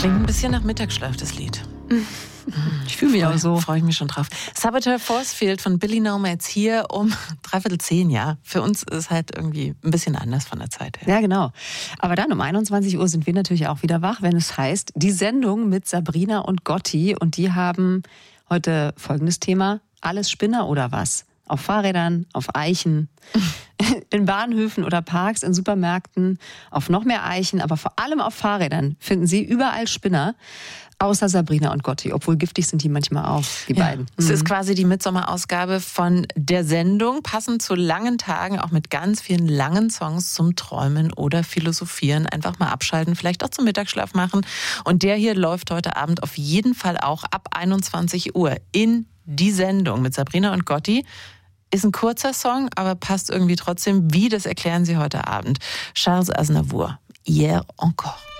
Klingt ein bisschen nach Mittagsschlaf, das Lied. Ich fühle mich auch so. Freue ich mich schon drauf. Saboteur Forcefield von Billy Nomads hier um 9:45, ja. Für uns ist halt irgendwie ein bisschen anders von der Zeit her. Ja, genau. Aber dann um 21 Uhr sind wir natürlich auch wieder wach, wenn es heißt, die Sendung mit Sabrina und Gotti. Und die haben heute folgendes Thema: Alles Spinner oder was? Auf Fahrrädern, auf Eichen, in Bahnhöfen oder Parks, in Supermärkten, auf noch mehr Eichen, aber vor allem auf Fahrrädern finden Sie überall Spinner. Außer Sabrina und Gotti, obwohl giftig sind die manchmal auch, die beiden. Es ist quasi die Midsommerausgabe von der Sendung, passend zu langen Tagen, auch mit ganz vielen langen Songs zum Träumen oder Philosophieren. Einfach mal abschalten, vielleicht auch zum Mittagsschlaf machen. Und der hier läuft heute Abend auf jeden Fall auch ab 21 Uhr in die Sendung mit Sabrina und Gotti. Ist ein kurzer Song, aber passt irgendwie trotzdem. Wie, das erklären sie heute Abend. Charles Aznavour, Hier encore.